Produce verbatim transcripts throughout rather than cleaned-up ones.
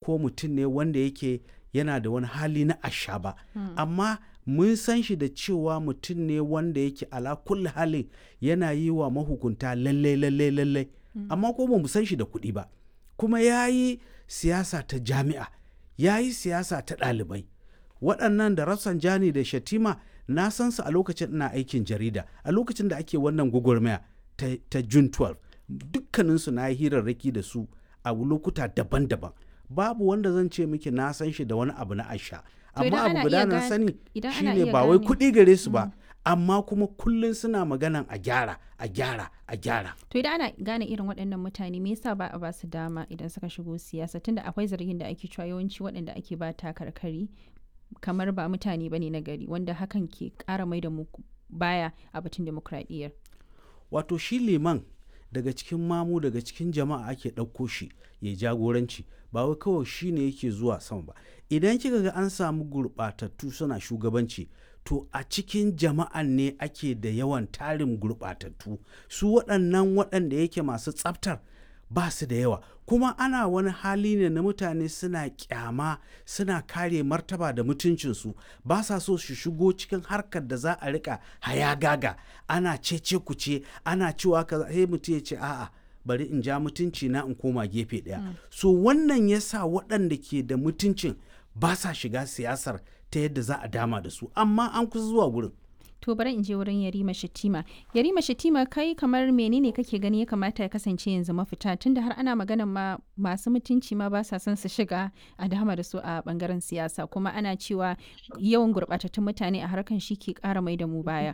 ko mutum ne wanda yake yana da wani hali na asha ba. Hmm. Amma mun san shi da cewa mutum ne wanda yake ala kulli halin yana yi wa mahukunta lallai lallai lallai. Hmm. Amma ko ba mu san shi da kuɗi ba. Kuma ya yi siyasa ta jami'a, ya yi siyasa ta ɗalibai. Waɗannan da Rafsanjani da Shatima na san su a lokacin ina aikin jarida, a lokacin da ake wannan gwagwarmaya ta, ta June twelfth. Dukkaninsu na yi hirarraki da su a lokuta daban-daban. Babu wanda zan ce miki na san shi da wani abu na asha. Amma abu guda na sani shine ba wai kuɗi gare su ba, amma kuma kullum suna maganan a gyara, a gyara, a gyara. To idan ana gane irin waɗannan mutane me yasa ba a ba su dama idan suka shigo siyasa, tunda akwai zargin da ake cewa yawanci waɗanda ake ba takarkari kamar ba mutane bane na gari, wanda hakan ke ƙara mai da mu baya a batun demokradiyyar. Wato shi liman daga cikin mamu daga cikin jama'a ake ɗauko shi ya jagoranci, ba wai kawai shi ne yake zuwa sama ba. Idan kika ga an samu gurɓatattu suna shugabanci, to a cikin jama'an ne ake da yawan tarin gurɓatattu. Su waɗannan waɗanda yake masu tsaftar ba su da yawa. Kuma ana wani hali ne na mutane suna kyama, suna kare martaba da mutuncinsu, ba sa so su shigo cikin harkar da za a rika hayagaga, ana cece kuce, ana cewa ka sai mutum ya ce a'a bari in ja mutunci na in koma gefe ɗaya. Mm. So wannan ya sa waɗanda ke da mutuncin ba sa shiga siyasar ta yadda za a dama da su, amma an kusa zuwa wurin. To bari in je wurin Yarima Shatima. Yarima Shatima, kai kamar menene kake gani ya kamata ya kasance yanzu mafita, tunda har ana magana ma masu mutunci ma ba sa son su shiga a dama da su a bangaren siyasa, kuma ana cewa yawan gurɓatattun mutane a harkan shi ke ƙara mai da mu baya.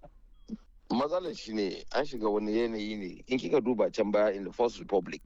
Matsalar shi ne an shiga wani yanayi ne, in kika duba can baya in the First Republic,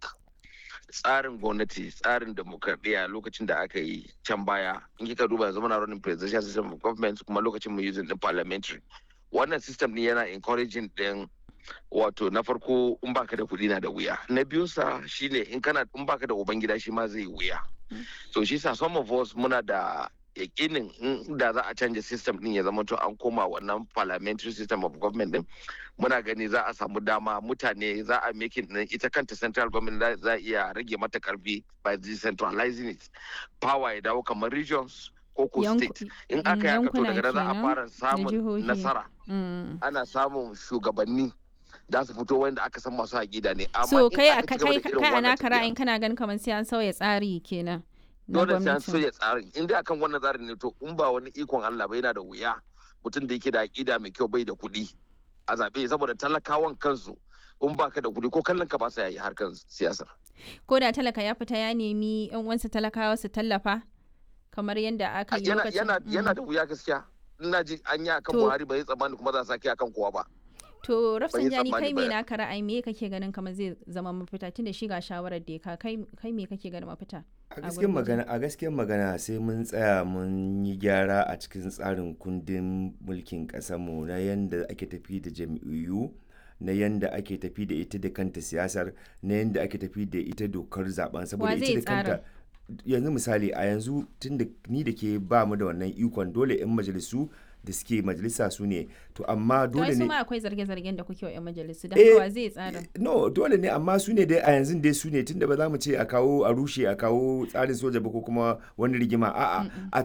tsarin gwamnati, tsarin demokradiyya lokacin da aka yi can baya, in kika duba yanzu muna running presidential system of government, kuma lokacin mu using din parliamentary. Wannan system ne yana encouraging din, wato na farko in baka da kuɗi na da wuya, na biyun sa shine in kana in baka da ubangida shi ma zai wuya. So shi sa some of us muna da yakinin da za a canja system din ya zama to an koma wannan parliamentary system of government din, muna gani za a samu dama, mutane za a making din ita kanta central government za a iya rage mata karfi by decentralizing it, power ya dawo kamar regions ko ko state. In aka yi haka to daga nan za a fara samun nasara, ana samun shugabanni da su fito wanda aka san masu haƙida ne. So kai a kai ana ra'ayin kana ganin kamar sai an sauya tsari kenan. Dole sai an soya tsarin, in dai akan wannan tsarin ne to in ba wani ikon Allah ba yana da wuya mutum da yake da aƙida mai kyau bai da kuɗi a zaɓe, saboda talakawan kansu in baka da kuɗi ko kallon ka ba sa yi harkar siyasa. Ko da talaka ya fita ya nemi yan uwansa talakawa su tallafa kamar yadda aka yi lokacin. Yana yana da wuya gaskiya. Ina ji an yi akan Buhari bai tsammani kuma za a sake akan kowa ba. To Rafsanjani, kai me naka ra'ayi, me kake ganin kamar zai zama mafita, tunda shi ga shawarar da ka kai kai me kake ganin mafita? A gaskiyar magana a gaskiyar magana sai mun tsaya mun yi gyara a cikin tsarin kundin mulkin ƙasarmu na yanda ake tafi da jam'iyyu, na yanda ake tafi da ita da kanta siyasar, na yanda ake tafi da ita dokar zaben, saboda ita da kanta yanzu misali a yanzu tunda ni da ke ba mu da wannan ikon, dole 'yan majalisu da suke majalisa su ne, to amma dole ne ma akwai zarge-zargen da kuke wa 'yan majalisu da kowa zai tsara. No, dole ne, amma su ne dai a yanzu dai su ne, tunda ba za mu ce a kawo a rushe a kawo tsarin soja ba ko kuma wani rigima, a'a a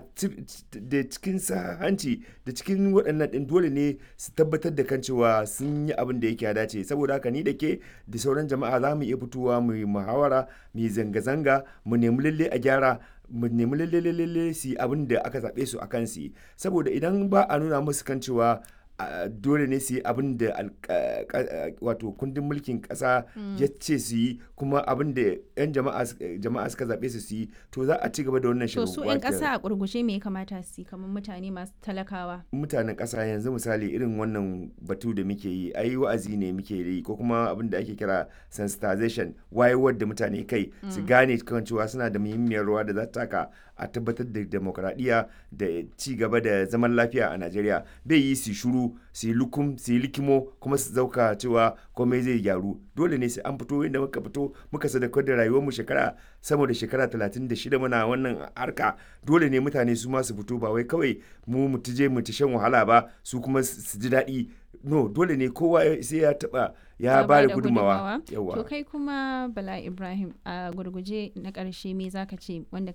da cikin hanci da cikin waɗannan ɗin dole ne su tabbatar da kan cewa sun yi abin da yake ya dace. Saboda haka ni da ke da sauran jama'a za mu iya fitowa mu yi muhawara, mu yi zanga-zanga, mu nemi lalle a gyara, mu nemi lalle lalle su yi abin da aka zaɓe su a kan su yi, saboda idan ba a nuna musu kan cewa dole ne su yi abin da wato kundin mulkin ƙasa ya ce su yi, kuma abin da 'yan jama'a suka zaɓe su su yi, to za a ci gaba da wannan shirin. To su 'yan ƙasa a ƙurgushe me ya kamata su yi, kamar mutane masu talakawa? Mutanen ƙasa yanzu misali irin wannan batu da muke yi, ai wa'azi ne muke yi, ko kuma abin da ake kira sensitization, wayewar da mutane kai su gane kan cewa suna da muhimmiyar rawa da za ta taka a tabbatar da demokradiyya da ci gaba da zaman lafiya a Najeriya. Bai yi su shuru, su yi lukum, su yi likimo, kuma su zauka cewa komai zai gyaru. Dole ne sai an fito inda muka fito muka sadaukar da rayuwarmu shekara sama da shekara talatin da shida muna wannan harka. Dole ne mutane su ma su fito, ba wai kawai mu mu tije mu shan wahala ba su kuma su ji daɗi. No, dole ne kowa sai ya taɓa ya ba da gudunmawa. To kai kuma Bala Ibrahim, a gurguje na ƙarshe me zaka ce wanda